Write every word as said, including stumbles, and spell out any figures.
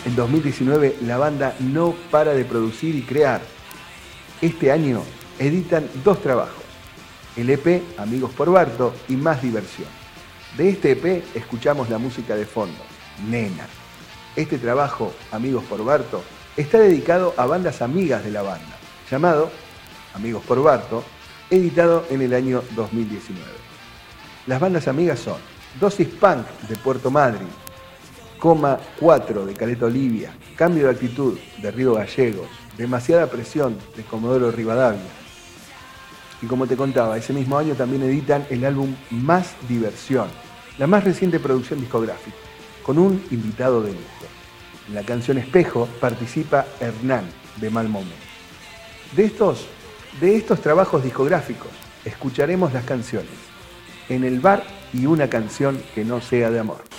En dos mil diecinueve la banda no para de producir y crear. Este año editan dos trabajos, el E P Amigos por Barto y Más Diversión. De este E P escuchamos la música de fondo, Nena. Este trabajo, Amigos por Barto, está dedicado a bandas amigas de la banda, llamado Amigos por Barto, editado en el año dos mil diecinueve. Las bandas amigas son Dosis Punk de Puerto Madryn, Coma cuatro de Caleta Olivia, Cambio de Actitud de Río Gallegos, Demasiada Presión de Comodoro Rivadavia. Y como te contaba, ese mismo año también editan el álbum Más Diversión, la más reciente producción discográfica, con un invitado de lujo. En la canción Espejo participa Hernán de Mal Momento. De estos, de estos trabajos discográficos escucharemos las canciones En el bar y Una canción que no sea de amor.